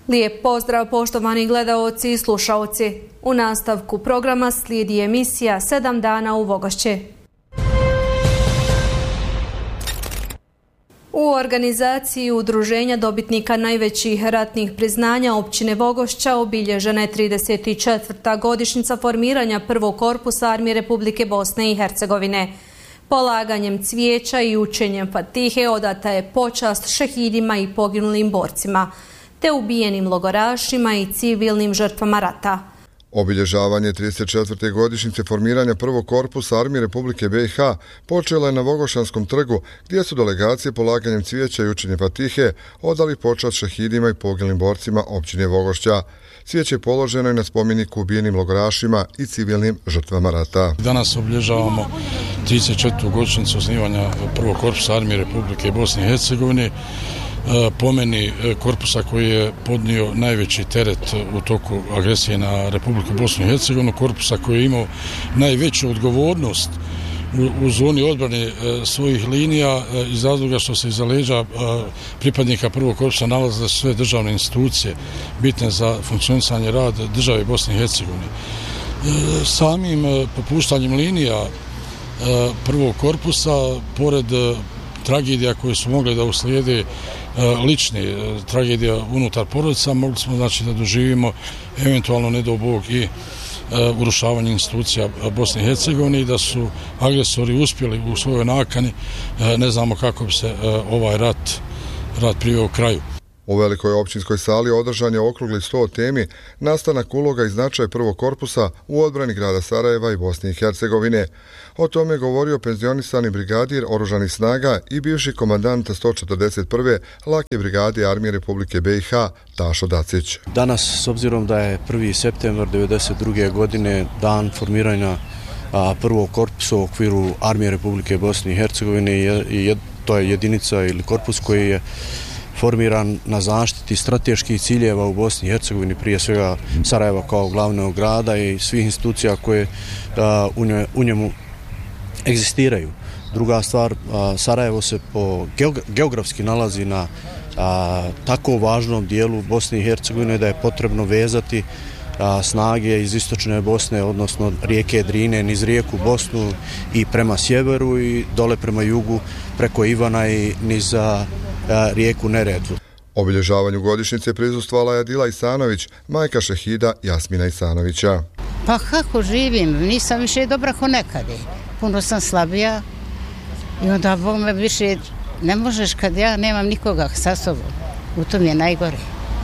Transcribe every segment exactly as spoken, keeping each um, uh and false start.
Lijep pozdrav poštovani gledaoci i slušaoci. U nastavku programa slijedi emisija sedam dana u Vogošći. U organizaciji udruženja dobitnika najvećih ratnih priznanja općine Vogošća obilježena je trideset četvrta godišnjica formiranja prvog korpusa Armije Republike Bosne i Hercegovine. Polaganjem cvijeća i učenjem Fatihe odata je počast šehidima i poginulim borcima, te ubijenim logorašima i civilnim žrtvama rata. Obilježavanje trideset četvrte godišnjice formiranja prvog korpusa Armije Republike B i H počela je na Vogošćanskom trgu, gdje su delegacije polaganjem cvijeća i učenjem Fatihe odali počast šehidima i poginulim borcima općine Vogošća. Cvijeće je položeno i na spomeniku ubijenim logorašima i civilnim žrtvama rata. Danas obilježavamo trideset četvrtu godišnjicu osnivanja prvog korpusa Armije Republike Bosne i Hercegovine, po meni korpusa koji je podnio najveći teret u toku agresije na Republiku Bosnu i Hercegovinu, korpusa koji je imao najveću odgovornost u, u zoni odbrane svojih linija iz razloga što se iza leđa pripadnika prvog korpusa nalaze sve državne institucije bitne za funkcionisanje rada države Bosne i Hercegovine. Samim popuštanjem linija prvog korpusa, pored tragedija koje su mogle da uslijede lične tragedija unutar porodica, mogli smo znači da doživimo eventualno, ne dao Bog, i urušavanje institucija Bosne i Hercegovine i da su agresori uspjeli u svojoj nakani, ne znamo kako bi se ovaj rat, rat priveo kraju. U velikoj općinskoj sali održan je okrugli sto o temi nastanak uloga i značaj prvog korpusa u odbrani grada Sarajeva i Bosne i Hercegovine. O tome je govorio penzionisani brigadir oružanih snaga i bivši komandant sto četrdeset prve lake brigade Armije Republike B i H Tašo Dacić. Danas, s obzirom da je prvi septembar devedeset druge godine dan formiranja a, prvog korpusa u okviru Armije Republike Bosne i Hercegovine, je, je, to je jedinica ili korpus koji je formiran na zaštiti strateških ciljeva u Bosni i Hercegovini, prije svega Sarajeva kao glavnog grada i svih institucija koje a, u, nje, u njemu egzistiraju. Druga stvar, a, Sarajevo se po geografski nalazi na a, tako važnom dijelu Bosne i Hercegovine da je potrebno vezati a, snage iz istočne Bosne, odnosno rijeke Drine niz rijeku Bosnu i prema sjeveru i dole prema jugu preko Ivana i niz a, rijeku Neretvu. Obilježavanju godišnjice prisustvovala je Adila Isanović, majka šehida Jasmina Isanovića. Pa kako živim, nisam više dobra ko nekada. Puno sam slabija i onda Bog me više ne možeš kad ja nemam nikoga sa sobom. U tom je najgore.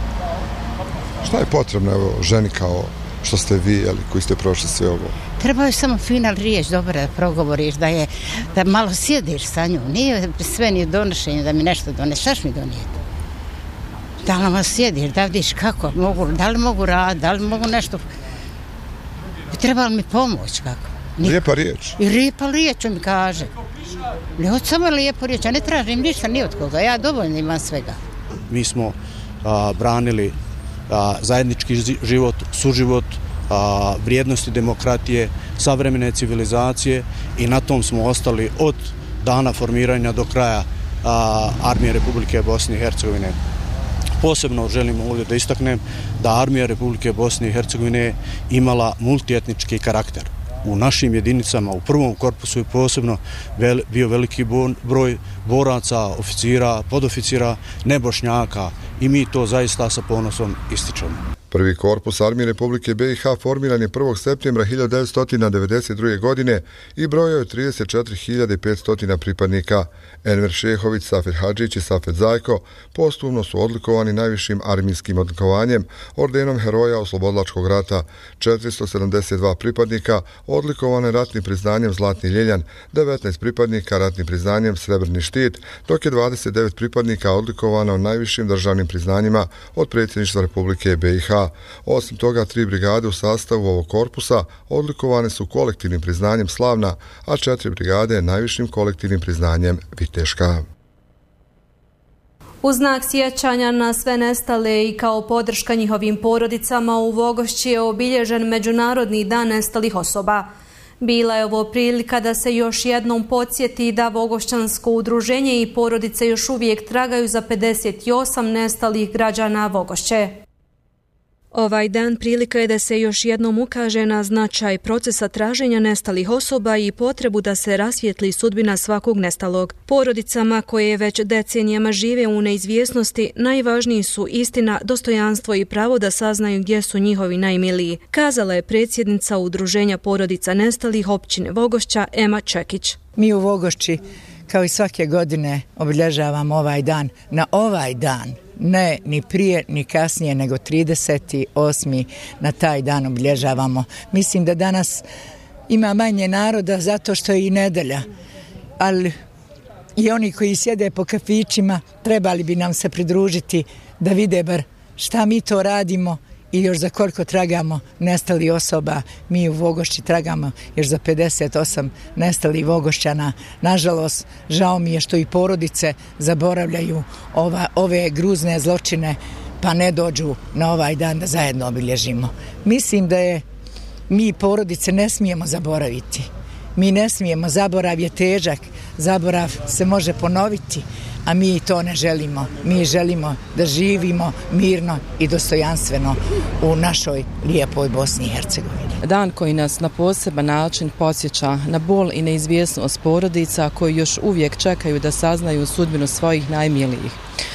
Šta je potrebno, evo, ženi kao što ste vi, jeli, koji ste prošli sve ovo? Treba je samo final riječ, dobro da progovoriš, da je, da malo sjediš sa njom. Nije sve ni donošenje da mi nešto doneš. Šaš mi donijeti? Da li vas sjediš, da vidiš kako mogu, da li mogu raditi, da li mogu nešto... Treba li mi pomoć kako? Niko. Lijepa riječ. I lijepa riječ mi kaže. Ljud, samo lijepo riječ, ja ne tražim ništa ni od koga, ja dovoljno imam svega. Mi smo a, branili a, zajednički život, suživot, a, vrijednosti demokratije, savremene civilizacije i na tom smo ostali od dana formiranja do kraja a, Armije Republike Bosne i Hercegovine. Posebno želim ovdje da istaknem da Armija Republike Bosne i Hercegovine imala multietnički karakter. U našim jedinicama, u prvom korpusu je posebno vel, bio veliki broj boraca, oficira, podoficira, nebošnjaka i mi to zaista sa ponosom ističemo. Prvi korpus Armije Republike B i H formiran je prvog septembra hiljadu devetsto devedeset druge. godine i brojao je trideset četiri hiljade petsto pripadnika. Enver Šehović, Safet Hadžić i Safet Zajko posthumno su odlikovani najvišim armijskim odlikovanjem, ordenom Heroja oslobodilačkog rata. četiristo sedamdeset dva pripadnika odlikovane ratnim priznanjem Zlatni Ljiljan, devetnaest pripadnika ratnim priznanjem Srebrni štit, dok je dvadeset devet pripadnika odlikovano najvišim državnim priznanjima od predsjedništva Republike B i H. Osim toga, tri brigade u sastavu ovog korpusa odlikovane su kolektivnim priznanjem Slavna, a četiri brigade najvišim kolektivnim priznanjem Viteška. U znak sjećanja na sve nestale i kao podrška njihovim porodicama u Vogošći je obilježen Međunarodni dan nestalih osoba. Bila je ovo prilika da se još jednom podsjeti da Vogošćansko udruženje i porodice još uvijek tragaju za pedeset osam nestalih građana Vogošće. Ovaj dan prilika je da se još jednom ukaže na značaj procesa traženja nestalih osoba i potrebu da se rasvijetli sudbina svakog nestalog. Porodicama koje već decenijama žive u neizvjesnosti najvažniji su istina, dostojanstvo i pravo da saznaju gdje su njihovi najmiliji, kazala je predsjednica Udruženja porodica nestalih općine Vogošća Ema Čekić. Mi u Vogošći kao i svake godine obilježavamo ovaj dan na ovaj dan. Ne ni prije ni kasnije nego trideset osmi na taj dan obilježavamo. Mislim da danas ima manje naroda zato što je i nedelja, ali i oni koji sjede po kafićima trebali bi nam se pridružiti da vide bar šta mi to radimo i još za koliko tragamo nestali osoba. Mi u Vogošći tragamo još za pedeset osam nestalih Vogošćana. Nažalost, žao mi je što i porodice zaboravljaju ova, ove gruzne zločine pa ne dođu na ovaj dan da zajedno obilježimo. Mislim da je mi porodice ne smijemo zaboraviti. Mi ne smijemo, zaborav je težak, zaborav se može ponoviti, a mi to ne želimo. Mi želimo da živimo mirno i dostojanstveno u našoj lijepoj Bosni i Hercegovini. Dan koji nas na poseban način podsjeća na bol i neizvjesnost porodica koji još uvijek čekaju da saznaju sudbinu svojih najmilijih.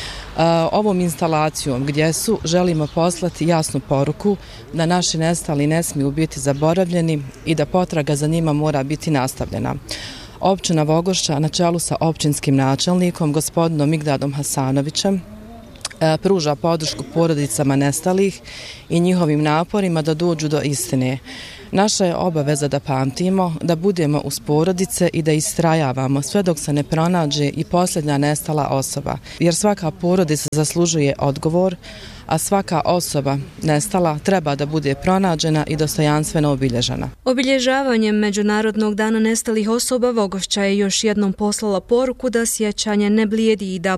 Ovom instalacijom gdje su želimo poslati jasnu poruku da naši nestali ne smiju biti zaboravljeni i da potraga za njima mora biti nastavljena. Općina Vogošća na čelu sa općinskim načelnikom gospodinom Migdadom Hasanovićem pruža podršku porodicama nestalih i njihovim naporima da dođu do istine. Naša je obaveza da pamtimo, da budemo uz porodice i da istrajavamo sve dok se ne pronađe i posljednja nestala osoba, jer svaka porodica zaslužuje odgovor, a svaka osoba nestala treba da bude pronađena i dostojanstveno obilježena. Obilježavanjem Međunarodnog dana nestalih osoba Vogošća je još jednom poslala poruku da sjećanje ne blijedi i da